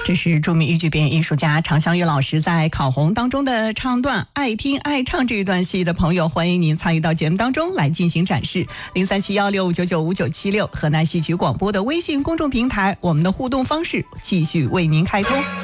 这是著名豫剧表演艺术家常香玉老师在《烤红》当中的唱段，爱听爱唱这一段戏的朋友，欢迎您参与到节目当中来进行展示。0371659976河南戏曲广播的微信公众平台，我们的互动方式继续为您开通。